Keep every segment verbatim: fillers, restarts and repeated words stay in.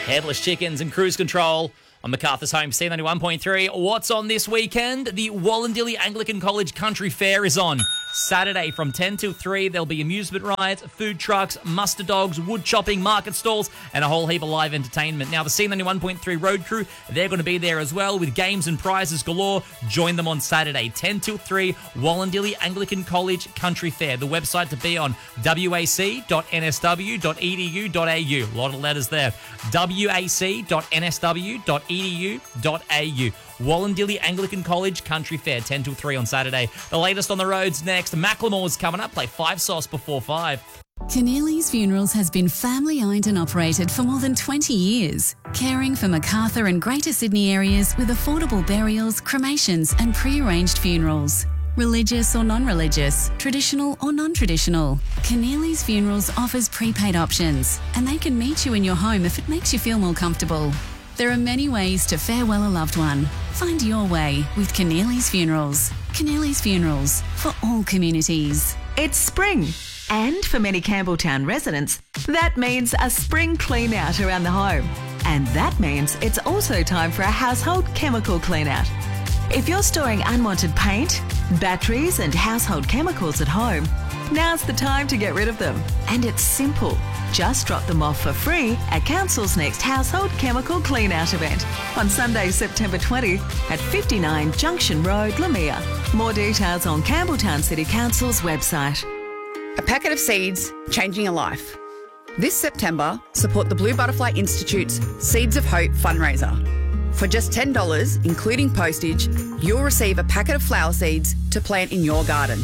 Headless Chickens and Cruise Control on MacArthur's Home, C ninety-one point three. What's on this weekend? The Wallandilly Anglican College Country Fair is on. Saturday from ten till three, there'll be amusement rides, food trucks, muster dogs, wood chopping, market stalls, and a whole heap of live entertainment. Now, the C ninety-one point three road crew, they're going to be there as well with games and prizes galore. Join them on Saturday, ten till three, Wallandilly Anglican College Country Fair. The website to be on, w a c dot n s w dot e d u dot a u. A lot of letters there. w a c dot n s w dot e d u dot a u. Wallandilly Anglican College Country Fair, ten till three on Saturday. The latest on the roads next. Macklemore's coming up. Play five sauce before five. Keneally's Funerals has been family owned and operated for more than twenty years, caring for Macarthur and Greater Sydney areas with affordable burials, cremations and pre-arranged funerals. Religious or non-religious, traditional or non-traditional, Keneally's Funerals offers prepaid options and they can meet you in your home if it makes you feel more comfortable. There are many ways to farewell a loved one. Find your way with Keneally's Funerals. Keneally's Funerals, for all communities. It's spring, and for many Campbelltown residents, that means a spring clean out around the home. And that means it's also time for a household chemical clean out. If you're storing unwanted paint, batteries and household chemicals at home, now's the time to get rid of them. And it's simple. Just drop them off for free at Council's next Household Chemical Clean Out event on Sunday, September twentieth at fifty-nine Junction Road, Lamia. More details on Campbelltown City Council's website. A packet of seeds, changing a life. This September, support the Blue Butterfly Institute's Seeds of Hope fundraiser. For just ten dollars, including postage, you'll receive a packet of flower seeds to plant in your garden.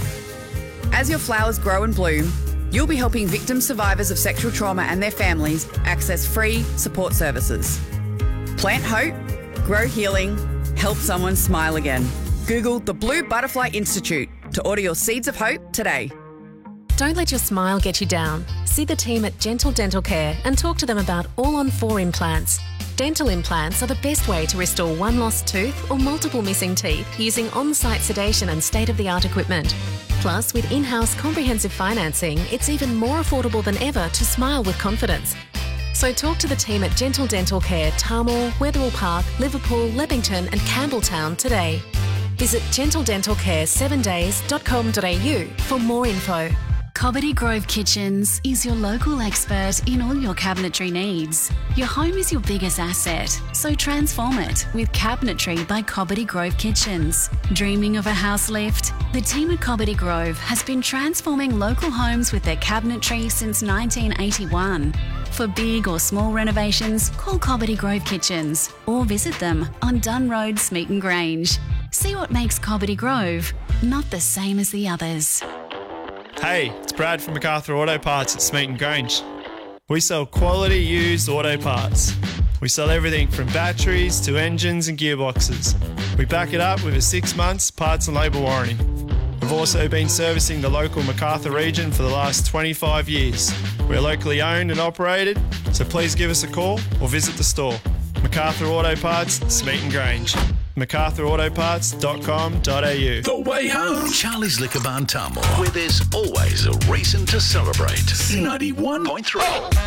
As your flowers grow and bloom, you'll be helping victim survivors of sexual trauma and their families access free support services. Plant hope, grow healing, help someone smile again. Google the Blue Butterfly Institute to order your Seeds of Hope today. Don't let your smile get you down. See the team at Gentle Dental Care and talk to them about all-on-four implants. Dental implants are the best way to restore one lost tooth or multiple missing teeth using on-site sedation and state-of-the-art equipment. Plus, with in-house comprehensive financing, it's even more affordable than ever to smile with confidence. So talk to the team at Gentle Dental Care, Tarmore, Wetherill Park, Liverpool, Leppington and Campbelltown today. Visit gentle dental care seven days dot com dot a u for more info. Cobbitty Grove Kitchens is your local expert in all your cabinetry needs. Your home is your biggest asset, so transform it with Cabinetry by Cobbitty Grove Kitchens. Dreaming of a house lift? The team at Cobbitty Grove has been transforming local homes with their cabinetry since nineteen eighty-one. For big or small renovations, call Cobbitty Grove Kitchens or visit them on Dunn Road, Smeaton Grange. See what makes Cobbitty Grove not the same as the others. Hey, it's Brad from MacArthur Auto Parts at Smeaton Grange. We sell quality used auto parts. We sell everything from batteries to engines and gearboxes. We back it up with a six months parts and labour warranty. We've also been servicing the local MacArthur region for the last twenty-five years. We're locally owned and operated, so please give us a call or visit the store. MacArthur Auto Parts, Smeaton Grange. macarthur auto parts dot com dot a u. The way home. Charlie's Liquor Barn, Tarmore, where there's always a reason to celebrate. ninety-one point three.